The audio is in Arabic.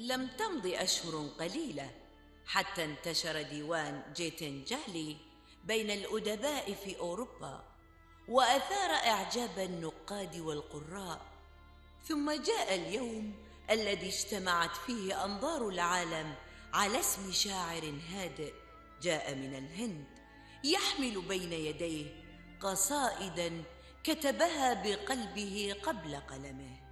لم تمض أشهر قليلة حتى انتشر ديوان جيتنجالي بين الأدباء في أوروبا وأثار إعجاب النقاد والقراء. ثم جاء اليوم الذي اجتمعت فيه أنظار العالم على اسم شاعر هادئ جاء من الهند يحمل بين يديه قصائدا كتبها بقلبه قبل قلمه.